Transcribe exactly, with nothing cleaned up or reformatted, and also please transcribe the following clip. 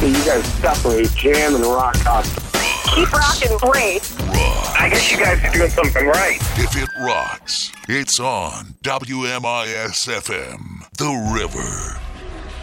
that you guys separate jam and rock out. Keep rocking, Brace. Rock. I guess you guys are doing something right. If it rocks, it's on W M I S F M, The River.